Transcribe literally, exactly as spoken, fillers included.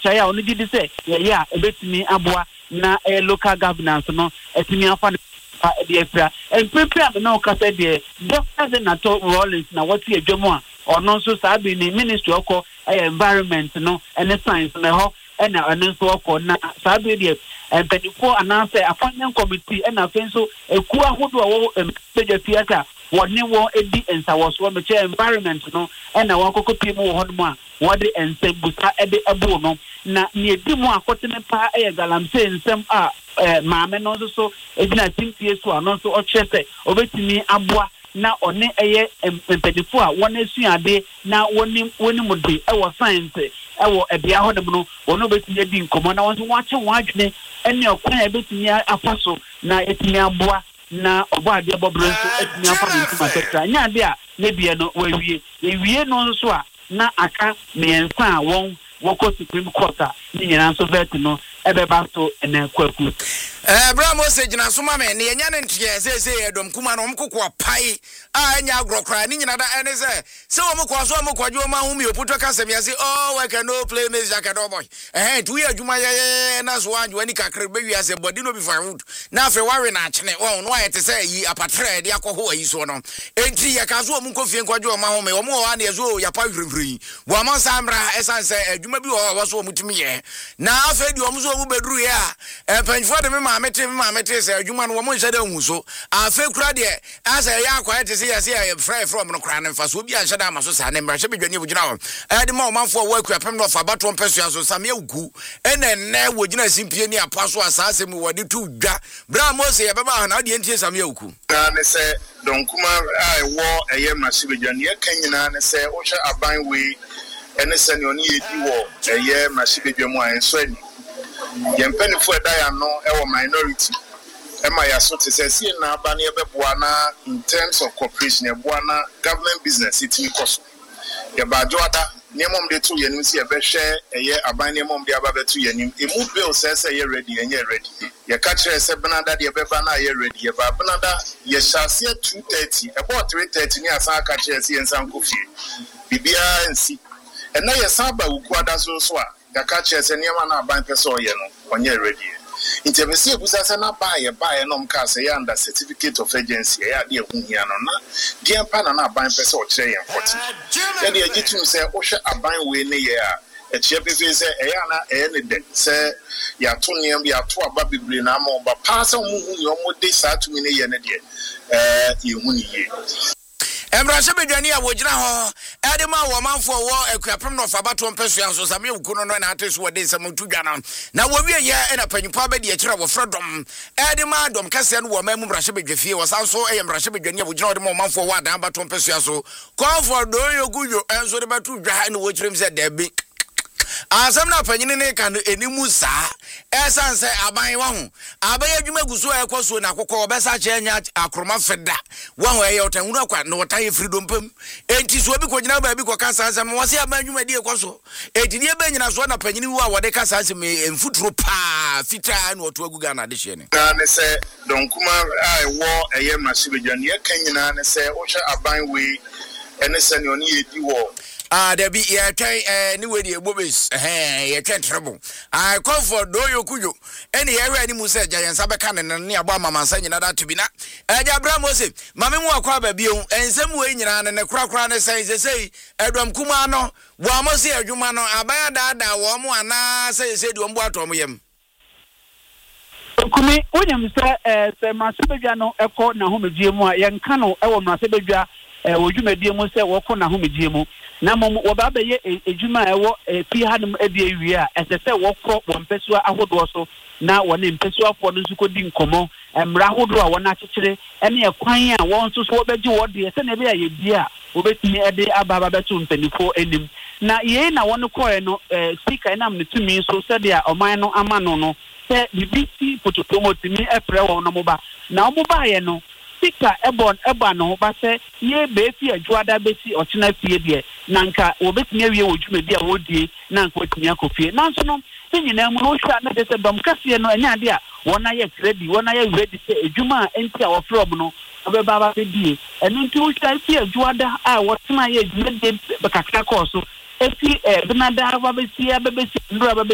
akyɛ a ɔno gye di sɛ yɛyɛ a ebetumi aboa na local governance no etumi afa the Efra and prepare no kasa de Doctor Nato Rollins na what ye dwemo a ono so sabi ni ministry oko environment no and science na ho and na so oko na sabi de empedifo announce appointment committee and afenso eku ahodo a wo peja theater woni wo edi ensawoso me che environment no and na wakoko pim wo hodo mu a wode ensembusa ede abo no na ne edi mu akote ne pa e galamse ensem a maame no so edina timfie so ano so ochese obetimi aboa na one eye empedifo a won asuade na woni woni mudi e wo science e wo ebia hodem no wono betimi di nkomo na won so wache wadwene ene okwan ebetimi afaso na etimi aboa na obo ade bobro so etimi afa ntima tetra nya ade a na bia no wawie ewie no so a na aka miensa a won woko Supreme Court a ni nyina so vet no ebeba so ene kwaku eh bra mo se gina so ma me ne nya ne ntie se se edom kuma no mkoko pai a nya agrokra ni nyina da ene se se wo mkoko so mkoko dwo ma hu mi oputo kasem ya se oh we can no play music akado boy eh tu ya adwuma ye na so anju ani kakre be wi ase body no be firewood na afi ware na achene wo no ayete se yi apatre de akoho ayi so no enti ya ka so mkoko fie nkwadwo ma hu me wo mo wa na yezo ya pa hwehwehwi wo ma samra esanse adwuma bi wo so mutumi ye na afi di wo mo so bedru ye a eh panfo de me amete me amete se adwuma no wo mo nhede hu so afa kura de asa ya akwa te se ya se ya fry from no kra ne fa so obi anhede amaso sa ne mra hye bedwane bugina ho e de ma o manfo wo akua pem no fa bato mpeso aso same ugu ene ne wo gina simpie ni apaso asase mu wode tu dwa bra mose ye beba na de ntie same ugu na ne se donkuma ai wo eye mase bedwane ye kanyina ne se wo hwe aban we ene se ne oni edi wo eye mase bedwamu an so ani yempenifo edaya no ewo minority ema ya so te say see na aba na ebeboa na in terms of cooperation ebeboa na government business itimi koso ye ba joada niemom de tu yenim se ebehwe eye aban niemom de aba betu yenim emu bill say say ye ready enye ready ye ka kire se benada de ebeba na ye ready ye ba benada ye shase two thirty about three thirty ni asa ka kire se yensan kofie bibia nsi ena ye saba ukuada so so a ya ka kire se niema na aban pese oye no onye ready interview ebusa se na buy buy no mka se ya under certificate of agency ya de ehunhia no na de ampa na na aban pese o kire yen forty ya de agitum se o hwe aban we ne ye a e kire pepe se e ya na e ne de se ya to niam ya to aba bebre na ma ba pa se mu hu yo mo de sa to mi ne ye ne de eh ye hu ni ye Emra se bedwane a wogina ho ede ma wo manfo wo akuapem no fa bato mpeso anso same ukuno no na ateso wo de nsam tudwana na wo wie ye e na panyipa ba de e kire wo fredom ede ma dom kase no wo mamu mra se bedwafie wo sanso e mra se bedwane a wogina wo de ma manfo wo adan bato mpeso anso comfort do yoguyo enso de batu dwa na wo kirem se da bi asam na panyine ne kan enimu sa esanse aban wa hu aban adwuma guso ekoso na akokọ obesa che nya akroma feda wa hu eye otanwuru akwa na wotaye freedom pam enti so obi kogina ba bi ko kasa asam wose aban adwuma di ekoso etidi e banyina so na panyine wu a wode kasa asam emfuturo pa fita na oto aguga na de hye ne na ne se donkuma ai wo eye masibedwane ye kanyina ne se wo hwe aban we ene se ne oni edi wo ah there be ya try eh ni we dey bobes eh ya try trouble I call for do yokuyo any area ni mu se giant sabeka ne ne abo amamansa nyina da to bi na eh jabra mose mame mu akwa ba bi o ensem we nyina ne ne kura kura ne sai sei edom kuma no wo amosi adwuma no abaya da da wo mu ana sai sei do mbo atom yem kumi wonyam se eh se masebedwa no ekọ na homedie mu a yenka no ewo masebedwa eh wodwumadie mu se wokọ na homedie mu na mom wo ba beye ejuma ewo fi hanum edi ewie a esese wokọ wo mpesua ahodo so na wone mpesua afọ no nsuko di nkomo emra ahodo a wona akekere ene ekwan a won so so obeji wode ese na be ya bi a obetimi ede ababa betu mpanifo enim na ye na won koe no speaker enam ne tumi so se dia oman no ama no no se bibisi potopromote mi efre won no moba na omoba ye no speaker ebon eba no ba se ye be fi adwada besi ochina fie de nanka obetimi awie wodwumadi a wodie nanka otimi akofie nanso no nyina mu no hwa na de se dom kase no anya de a wona ye ready wona ye ready se edwuma enti a wofrom no obeba ba bedie eno nti wo hwa fi adwada a wotima ye edwumadi be kakra koso efi eh benada ba besi abebesi ndura ba